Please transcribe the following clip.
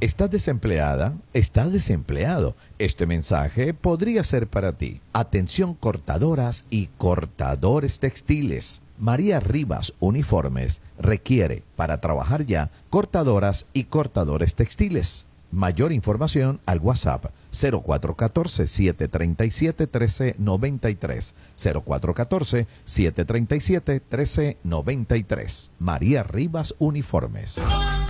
¿Estás desempleada? ¿Estás desempleado? Este mensaje podría ser para ti. Atención cortadoras y cortadores textiles. María Rivas Uniformes requiere, para trabajar ya, cortadoras y cortadores textiles. Mayor información al WhatsApp 0414-737-1393. 0414-737-1393. María Rivas Uniformes.